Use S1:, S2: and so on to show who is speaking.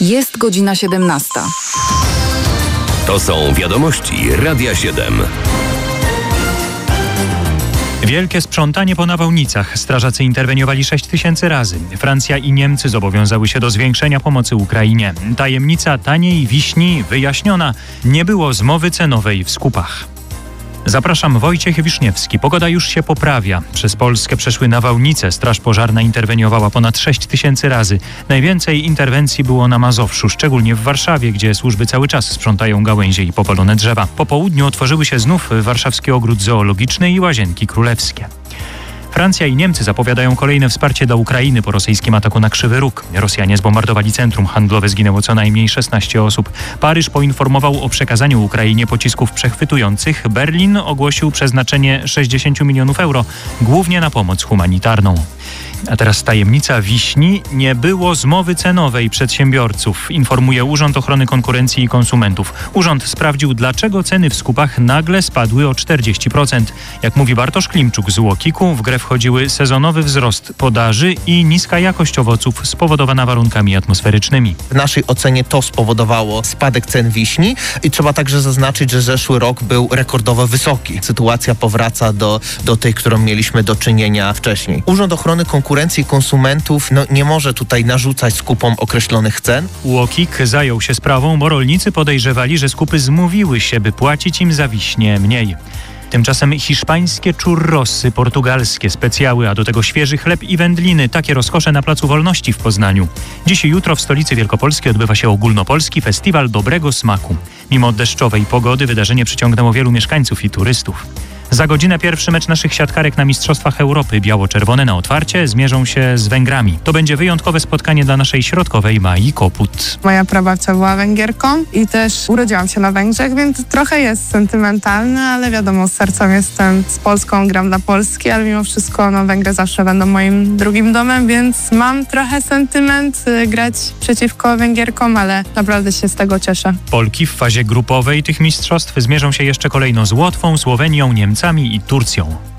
S1: Jest godzina 17.
S2: To są wiadomości Radia 7.
S3: Wielkie sprzątanie po nawałnicach. Strażacy interweniowali 6000 razy. Francja i Niemcy zobowiązały się do zwiększenia pomocy Ukrainie. Tajemnica taniej wiśni wyjaśniona. Nie było zmowy cenowej w skupach. Zapraszam, Wojciech Wiszniewski. Pogoda już się poprawia. Przez Polskę przeszły nawałnice. Straż pożarna interweniowała ponad 6000 razy. Najwięcej interwencji było na Mazowszu, szczególnie w Warszawie, gdzie służby cały czas sprzątają gałęzie i popalone drzewa. Po południu otworzyły się znów warszawski ogród zoologiczny i łazienki królewskie. Francja i Niemcy zapowiadają kolejne wsparcie dla Ukrainy po rosyjskim ataku na Krzywy Róg. Rosjanie zbombardowali centrum handlowe, zginęło co najmniej 16 osób. Paryż poinformował o przekazaniu Ukrainie pocisków przechwytujących. Berlin ogłosił przeznaczenie 60 milionów euro, głównie na pomoc humanitarną. A teraz tajemnica wiśni. Nie było zmowy cenowej przedsiębiorców, informuje Urząd Ochrony Konkurencji i Konsumentów. Urząd sprawdził, dlaczego ceny w skupach nagle spadły o 40%. Jak mówi Bartosz Klimczuk z UOKiK-u, w grę wchodziły sezonowy wzrost podaży i niska jakość owoców spowodowana warunkami atmosferycznymi.
S4: W naszej ocenie to spowodowało spadek cen wiśni i trzeba także zaznaczyć, że zeszły rok był rekordowo wysoki. Sytuacja powraca do tej, którą mieliśmy do czynienia wcześniej. Urząd Ochrony Konkurencji i Konsumentów nie może tutaj narzucać skupom określonych cen.
S3: UOKiK zajął się sprawą, bo rolnicy podejrzewali, że skupy zmówiły się, by płacić im za wiśnie mniej. Tymczasem hiszpańskie churrosy, portugalskie specjały, a do tego świeży chleb i wędliny. Takie rozkosze na Placu Wolności w Poznaniu. Dziś i jutro w stolicy Wielkopolskiej odbywa się ogólnopolski festiwal dobrego smaku. Mimo deszczowej pogody wydarzenie przyciągnęło wielu mieszkańców i turystów. Za godzinę pierwszy mecz naszych siatkarek na Mistrzostwach Europy. Biało-czerwone na otwarcie zmierzą się z Węgrami. To będzie wyjątkowe spotkanie dla naszej środkowej Mai Koput.
S5: Moja prababcia była Węgierką i też urodziłam się na Węgrzech, więc trochę jest sentymentalne, ale wiadomo, z sercem jestem z Polską, gram dla Polski, ale mimo wszystko Węgry zawsze będą moim drugim domem, więc mam trochę sentyment grać przeciwko Węgierkom, ale naprawdę się z tego cieszę.
S3: Polki w fazie grupowej tych mistrzostw zmierzą się jeszcze kolejno z Łotwą, Słowenią, Niemcami i Turcją.